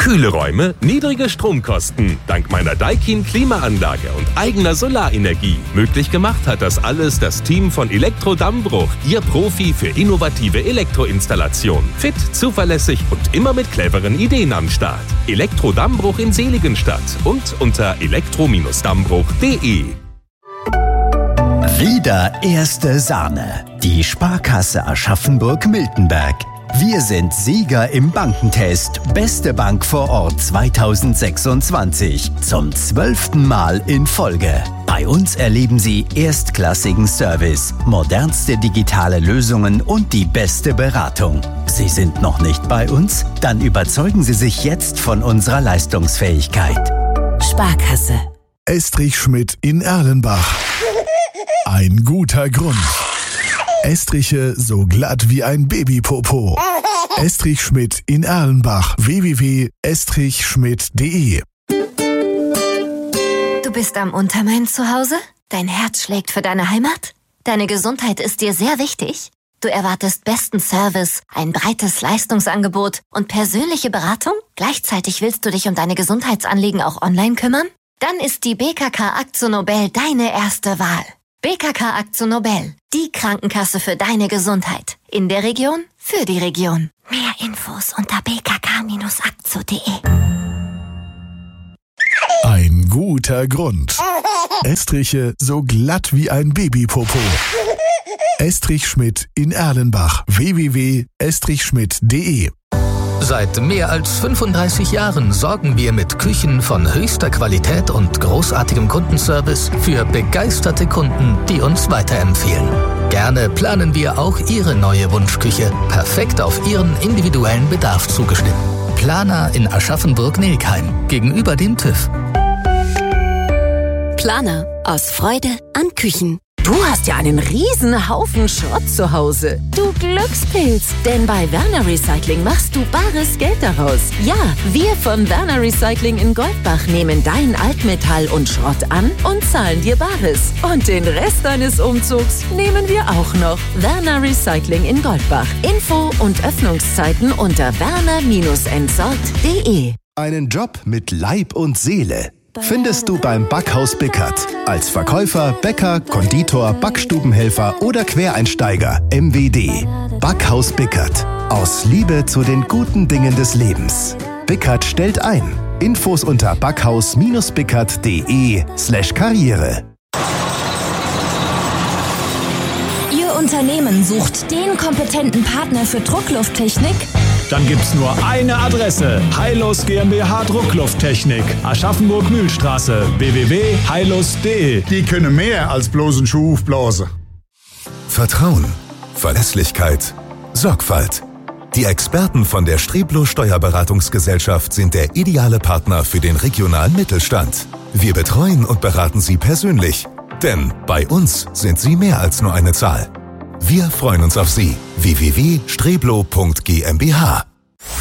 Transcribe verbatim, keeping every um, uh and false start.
Kühle Räume, niedrige Stromkosten. Dank meiner Daikin Klimaanlage und eigener Solarenergie. Möglich gemacht hat das alles das Team von Elektro Dammbruch, Ihr Profi für innovative Elektroinstallation. Fit, zuverlässig und immer mit cleveren Ideen am Start. Elektro Dammbruch in Seligenstadt und unter elektro Dammbruch punkt de. Wieder erste Sahne. Die Sparkasse Aschaffenburg-Miltenberg. Wir sind Sieger im Bankentest Beste Bank vor Ort zweitausendsechsundzwanzig. Zum zwölften Mal in Folge. Bei uns erleben Sie erstklassigen Service, modernste digitale Lösungen und die beste Beratung. Sie sind noch nicht bei uns? Dann überzeugen Sie sich jetzt von unserer Leistungsfähigkeit. Sparkasse. Estrich Schmidt in Erlenbach. Ein guter Grund. Estriche so glatt wie ein Babypopo. Estrich Schmidt in Erlenbach. w w w punkt estrich schmidt punkt de. Du bist am Untermain zu Hause? Dein Herz schlägt für deine Heimat? Deine Gesundheit ist dir sehr wichtig? Du erwartest besten Service, ein breites Leistungsangebot und persönliche Beratung? Gleichzeitig willst du dich um deine Gesundheitsanliegen auch online kümmern? Dann ist die B K K AkzoNobel deine erste Wahl. B K K AkzoNobel, die Krankenkasse für deine Gesundheit. In der Region, für die Region. Mehr Infos unter b k k Bindestrich akzo punkt de. Ein guter Grund. Estriche so glatt wie ein Babypopo. Estrich Schmidt in Erlenbach. w w w punkt estrich schmidt punkt de. Seit mehr als fünfunddreißig Jahren sorgen wir mit Küchen von höchster Qualität und großartigem Kundenservice für begeisterte Kunden, die uns weiterempfehlen. Gerne planen wir auch Ihre neue Wunschküche, perfekt auf Ihren individuellen Bedarf zugeschnitten. Planer in Aschaffenburg-Nilkheim, gegenüber dem TÜV. Planer, aus Freude an Küchen. Du hast ja einen riesen Haufen Schrott zu Hause. Du Glückspilz, denn bei Werner Recycling machst du bares Geld daraus. Ja, wir von Werner Recycling in Goldbach nehmen dein Altmetall und Schrott an und zahlen dir Bares. Und den Rest deines Umzugs nehmen wir auch noch. Werner Recycling in Goldbach. Info und Öffnungszeiten unter werner entsorgt punkt de. Einen Job mit Leib und Seele findest du beim Backhaus Bickert. Als Verkäufer, Bäcker, Konditor, Backstubenhelfer oder Quereinsteiger. M W D. Backhaus Bickert. Aus Liebe zu den guten Dingen des Lebens. Bickert stellt ein. Infos unter backhaus-bickert.de slash Karriere. Ihr Unternehmen sucht den kompetenten Partner für Drucklufttechnik? Dann gibt's nur eine Adresse. Heilos GmbH Drucklufttechnik. Aschaffenburg-Mühlstraße. w w w punkt heilos punkt de. Die können mehr als bloß einen Schuh aufblasen. Vertrauen, Verlässlichkeit, Sorgfalt. Die Experten von der Streblo Steuerberatungsgesellschaft sind der ideale Partner für den regionalen Mittelstand. Wir betreuen und beraten Sie persönlich. Denn bei uns sind Sie mehr als nur eine Zahl. Wir freuen uns auf Sie. w w w punkt streblo punkt g m b h